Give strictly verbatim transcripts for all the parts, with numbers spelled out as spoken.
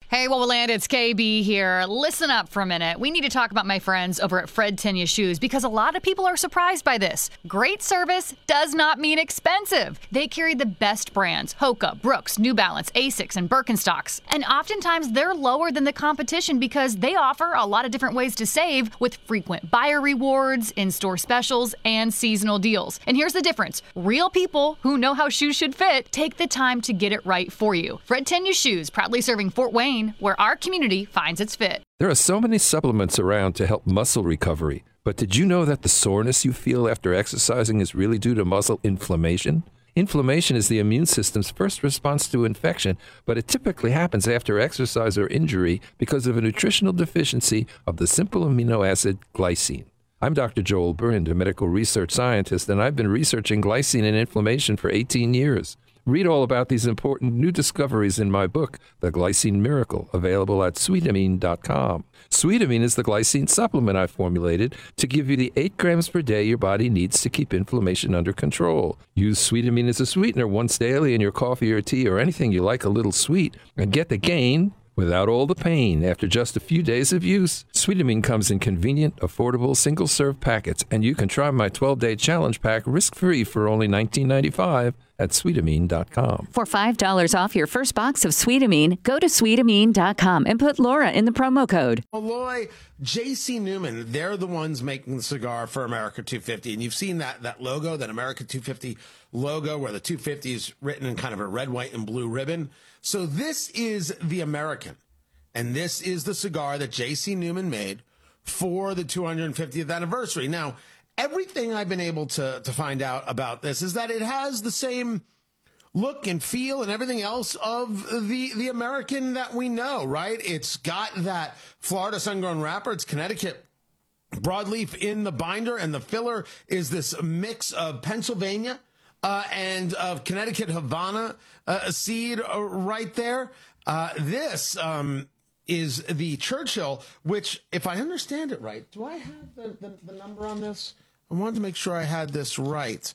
Hey, Wowoland, it's K B here. Listen up for a minute. We need to talk about my friends over at Fred Tenya Shoes because a lot of people are surprised by this. Great service does not mean expensive. They carry the best brands, Hoka, Brooks, New Balance, Asics, and Birkenstocks. And oftentimes they're lower than the competition because they offer a lot of different ways to save with frequent buyer rewards, in-store specials, and seasonal deals. And here's the difference. Real people who know how shoes should fit take the time to get it right for you. Fred Tenya Shoes, proudly serving Fort Wayne, where our community finds its fit. There are so many supplements around to help muscle recovery, but did you know that the soreness you feel after exercising is really due to muscle inflammation? Inflammation is the immune system's first response to infection, but it typically happens after exercise or injury because of a nutritional deficiency of the simple amino acid glycine. I'm Doctor Joel Brind, a medical research scientist, and I've been researching glycine and inflammation for eighteen years. Read all about these important new discoveries in my book, The Glycine Miracle, available at sweetamine dot com. Sweetamine is the glycine supplement I formulated to give you the eight grams per day your body needs to keep inflammation under control. Use Sweetamine as a sweetener once daily in your coffee or tea or anything you like a little sweet, and get the gain without all the pain after just a few days of use. Sweetamine comes in convenient, affordable, single-serve packets, and you can try my twelve-day challenge pack risk-free for only nineteen ninety-five at sweetamine dot com. For five dollars off your first box of Sweetamine, go to sweetamine dot com and put Laura in the promo code. Malloy, J C. Newman, they're the ones making the cigar for America two fifty. And you've seen that that logo, that America two fifty logo, where the two fifty is written in kind of a red, white, and blue ribbon. So this is the American. And this is the cigar that J C. Newman made for the two hundred fiftieth anniversary. Now, everything I've been able to, to find out about this is that it has the same look and feel and everything else of the, the American that we know, right? It's got that Florida sun-grown wrapper. It's Connecticut broadleaf in the binder, and the filler is this mix of Pennsylvania uh, and of Connecticut Havana uh, seed uh, right there. Uh, this um, is the Churchill, which, if I understand it right, do I have the, the, the number on this? I wanted to make sure I had this right.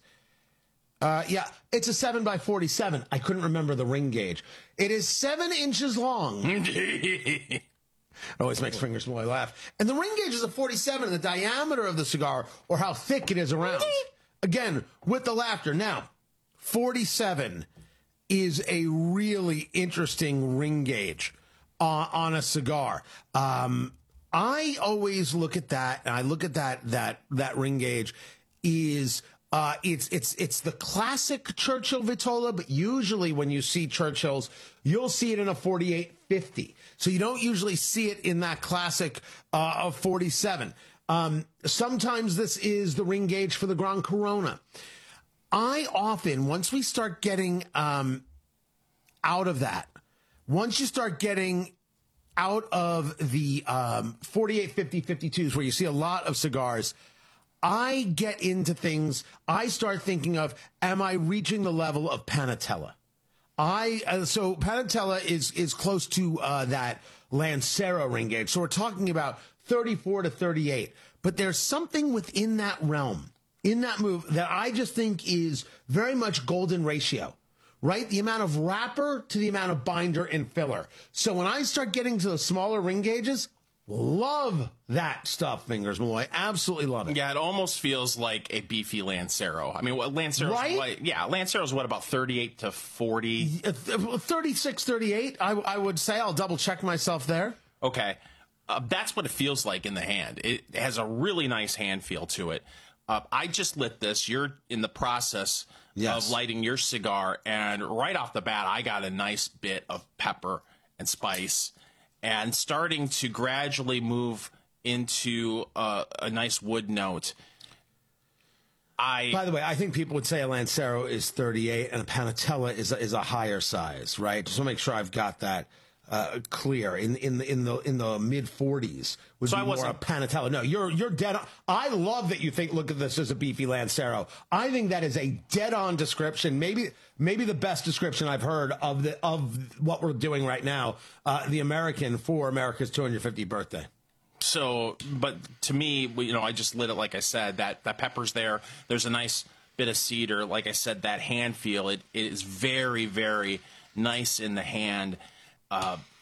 Uh, yeah, it's a seven by forty-seven. I couldn't remember the ring gauge. It is seven inches long. It always makes Fingers Malloy laugh. And the ring gauge is a forty-seven, and the diameter of the cigar, or how thick it is around. Again, with the laughter. Now, forty-seven is a really interesting ring gauge uh, on a cigar. Um I always look at that, and I look at that that that ring gauge is uh, it's it's it's the classic Churchill Vitola, but usually when you see Churchills, you'll see it in a forty-eight fifty. So you don't usually see it in that classic uh, of forty-seven. Um, sometimes this is the ring gauge for the Grand Corona. I often, once we start getting um, out of that, once you start getting out of the um, forty-eight fifty fifty-twos, where you see a lot of cigars, I get into things. I start thinking of, am I reaching the level of Panatella? I uh, so Panatella is is close to uh, that Lancero ring gauge. So we're talking about thirty-four to thirty-eight. But there's something within that realm, in that move, that I just think is very much golden ratio. Right? The amount of wrapper to the amount of binder and filler. So when I start getting to the smaller ring gauges, love that stuff, Fingers Malloy. Absolutely love it. Yeah, it almost feels like a beefy Lancero. I mean, what Lancero's right? what, yeah, Lancero's what, about thirty-eight to forty? thirty-six, thirty-eight, I, I would say. I'll double check myself there. Okay. Uh, that's what it feels like in the hand. It has a really nice hand feel to it. Uh, I just lit this. You're in the process Yes. of lighting your cigar, and right off the bat, I got a nice bit of pepper and spice, and starting to gradually move into uh, a nice wood note. I, By the way, I think people would say a Lancero is thirty-eight, and a Panatella is a, is a higher size, right? Just to make sure I've got that uh, clear. In in the in the in the mid forties would so be I more a Panatella. No, you're you're dead on. I love that you think. Look at this as a beefy Lancero. I think that is a dead on description. Maybe maybe the best description I've heard of the of what we're doing right now. Uh, the American for America's two hundred fiftieth birthday. So, but to me, you know, I just lit it like I said. That that pepper's there. There's a nice bit of cedar. Like I said, that hand feel. It, it is very very nice in the hand. Uh,